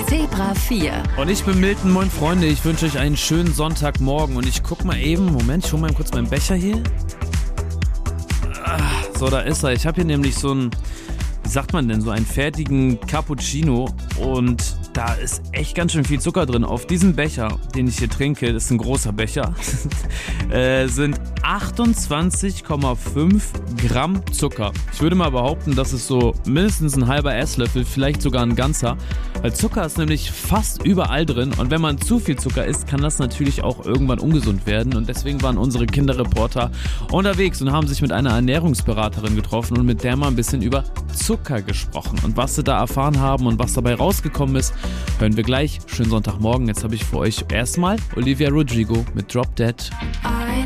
Zebra 4. Und ich bin Milton, moin Freunde, ich wünsche euch einen schönen Sonntagmorgen und ich guck mal eben, Moment, ich hole mal kurz meinen Becher hier. So, da ist er. Ich habe hier nämlich so einen, wie sagt man denn, so einen fertigen Cappuccino und da ist echt ganz schön viel Zucker drin. Auf diesem Becher, den ich hier trinke, das ist ein großer Becher, sind 28,5 Gramm Zucker. Ich würde mal behaupten, das ist so mindestens ein halber Esslöffel, vielleicht sogar ein ganzer. Weil Zucker ist nämlich fast überall drin und wenn man zu viel Zucker isst, kann das natürlich auch irgendwann ungesund werden. Und deswegen waren unsere Kinderreporter unterwegs und haben sich mit einer Ernährungsberaterin getroffen und mit der mal ein bisschen über Zucker gesprochen. Und was sie da erfahren haben und was dabei rausgekommen ist, hören wir gleich. Schönen Sonntagmorgen. Jetzt habe ich für euch erstmal Olivia Rodrigo mit Drop Dead.